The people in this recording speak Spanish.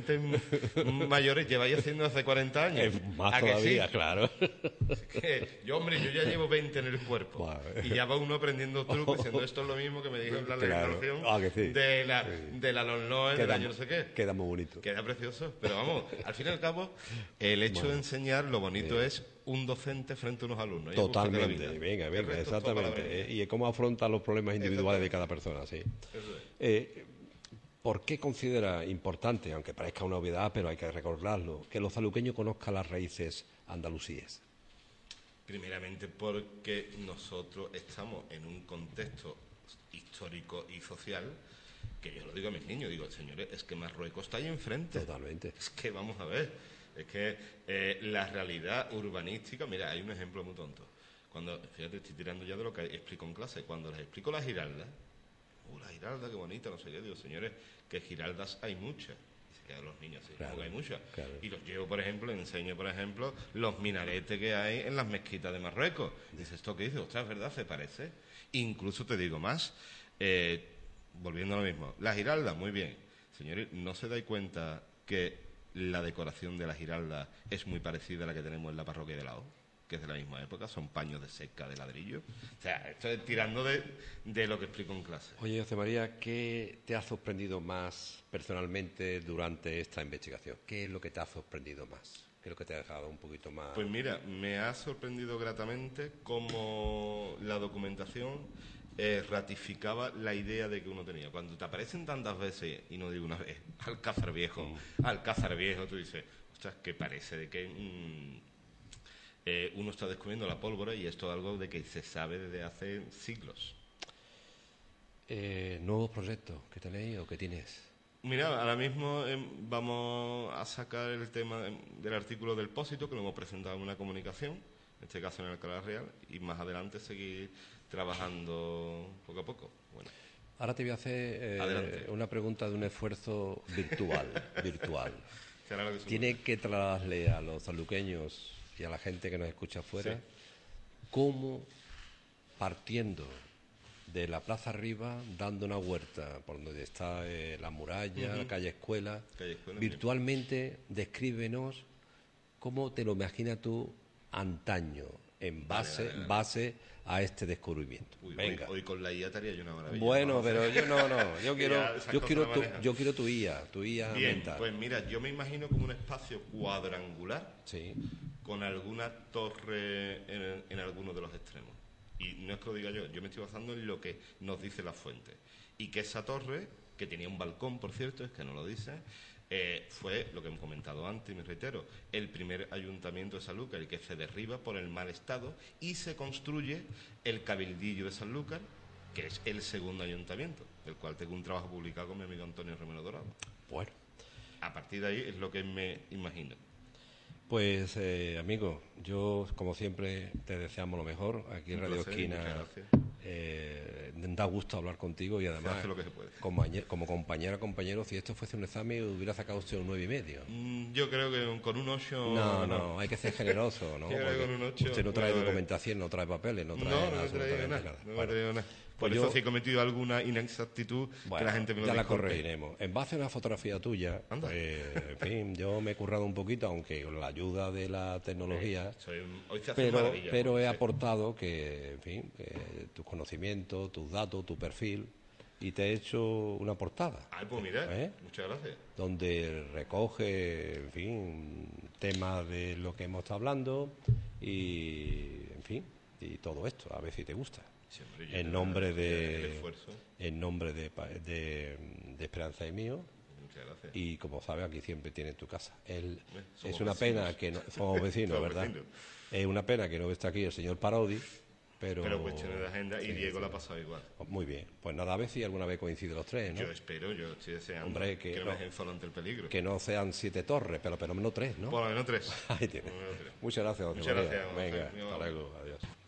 estéis mayores, lleváis haciendo hace 40 años. Es más ¿A que todavía, sí? claro. Es que yo ya llevo 20 en el cuerpo. Vale. Y ya va uno aprendiendo trucos, diciendo esto es lo mismo que me dijo en la Claro. legislación Ah, que sí. de la Lonloe, del año no sé qué. Queda muy bonito. Queda precioso, pero vamos, al fin y al cabo, el hecho de enseñar, lo bonito es un docente frente a unos alumnos. Totalmente, venga, El resto es todo exactamente. palabrería. Y cómo afronta los problemas individuales de cada persona, sí. Eso es. ¿Por qué considera importante, aunque parezca una obviedad, pero hay que recordarlo, que los zaluqueños conozcan las raíces andalusíes? Primeramente porque nosotros estamos en un contexto histórico y social que yo lo digo a mis niños, digo, señores, es que Marruecos está ahí enfrente. Totalmente. Es que vamos a ver, es que la realidad urbanística, mira, hay un ejemplo muy tonto. Cuando, fíjate, estoy tirando ya de lo que explico en clase, cuando les explico la giralda, la giralda, qué bonita, no sé qué, digo, señores, que giraldas hay muchas. Y se quedan los niños así, Claro, como que hay muchas. claro. Y los llevo, por ejemplo, enseño, por ejemplo, los minaretes que hay en las mezquitas de Marruecos. Dices, ¿esto qué dice? Ostras, ¿verdad? Se parece. Incluso te digo más, volviendo a lo mismo, la giralda, muy bien. Señores, ¿no se dais cuenta que la decoración de la giralda es muy parecida a la que tenemos en la parroquia de Lao? Que es de la misma época, son paños de seca de ladrillo. O sea, estoy tirando de lo que explico en clase. Oye, José María, ¿qué te ha sorprendido más personalmente durante esta investigación? ¿Qué es lo que te ha sorprendido más? ¿Qué es lo que te ha dejado un poquito más...? Pues mira, me ha sorprendido gratamente cómo la documentación ratificaba la idea de que uno tenía. Cuando te aparecen tantas veces, y no digo una vez, Alcázar Viejo, tú dices, ostras, que parece de que uno está descubriendo la pólvora y esto es algo de que se sabe desde hace siglos. ¿Nuevos proyectos que tenéis o que tienes? Mira, ahora mismo vamos a sacar el tema del artículo del Pósito, que lo hemos presentado en una comunicación, en este caso en Alcalá Real, y más adelante seguir trabajando poco a poco. Bueno, Ahora te voy a hacer Adelante. una pregunta de un esfuerzo virtual. será lo que se Tiene que trasladarle a los saluqueños y a la gente que nos escucha afuera Sí. cómo, partiendo de la plaza arriba, dando una huerta por donde está la muralla, calle Escuela, virtualmente descríbenos cómo te lo imaginas tú antaño, en base a este descubrimiento. Uy, Venga. Hoy con la IA estaría yo una maravilla. Bueno, Vamos a pero hacer- yo Ya, esas cosas no manejan. quiero tu IA Bien, mental. pues mira, yo me imagino como un espacio cuadrangular Sí. con alguna torre en alguno de los extremos. Y no es que lo diga yo me estoy basando en lo que nos dice la fuente. Y que esa torre, que tenía un balcón, por cierto, es que no lo dice, fue lo que hemos comentado antes, y me reitero, el primer ayuntamiento de Sanlúcar, el que se derriba por el mal estado, y se construye el Cabildillo de Sanlúcar, que es el segundo ayuntamiento, del cual tengo un trabajo publicado con mi amigo Antonio Romero Dorado. Bueno. A partir de ahí es lo que me imagino. Pues, amigo, yo, como siempre, te deseamos lo mejor. Aquí en Un Radio placer, Esquina muchas gracias. da gusto hablar contigo y además, hace lo que se puede. como compañero, si esto fuese un examen, hubiera sacado usted un 9,5. Yo creo que con un 8... No, hay que ser generoso, ¿no? Yo creo que Porque con un 8, usted no trae bueno, documentación, no trae papeles, no trae No nada, he traído absolutamente nada. No he Bueno, traído nada. Por pues eso yo- si he cometido alguna inexactitud, que Bueno, la gente me lo ya la disculpe. corregiremos. En base a una fotografía tuya, Anda. pues, en fin, yo me he currado un poquito, aunque con la ayuda de la tecnología, Hoy se hace maravilla. pero he sí. aportado que, en fin, tus conocimientos, tus datos, tu perfil, y te he hecho una portada. Ay, pues mira, ¿Eh? muchas gracias. Donde recoge, en fin, temas de lo que hemos estado hablando y, en fin, y todo esto, a ver si te gusta. Sí, hombre, yo En te nombre agradezco el de, esfuerzo. en nombre de Esperanza y mío, Muchas gracias. y como sabes, aquí siempre tienes tu casa. Somos Es una vecinos. pena que no, somos vecinos, Somos ¿verdad? vecinos. Es una pena que no esté aquí el señor Parodi, pero cuestiones de agenda, y sí, Diego sí. la ha pasado igual. Muy bien, pues nada, a ver si alguna vez coinciden los tres, ¿no? Yo espero, yo estoy deseando Hombre, que no no. me dejen solo ante el peligro. Que no sean 7 torres, pero por lo menos 3, ¿no? Por lo menos 3. Ahí tienes. Por lo menos 3. Muchas gracias, José Muchas María. gracias, Venga, José. hasta luego, adiós.